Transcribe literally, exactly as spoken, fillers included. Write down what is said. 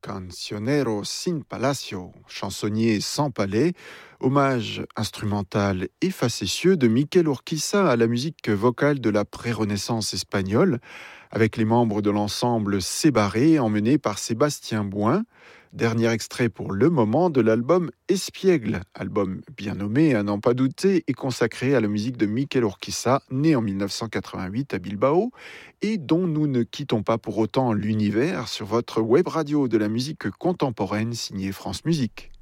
Cancionero sin palacio, chansonnier sans palais, hommage instrumental et facétieux de Miquel Urquiza à la musique vocale de la pré-Renaissance espagnole, avec les membres de l'ensemble Sébarré emmenés par Sébastien Bouin. Dernier extrait pour le moment de l'album Espiègle, album bien nommé à n'en pas douter et consacré à la musique de Miquel Urquiza, né en mille neuf cent quatre-vingt-huit à Bilbao, et dont nous ne quittons pas pour autant l'univers sur votre web radio de la musique contemporaine signée France Musique.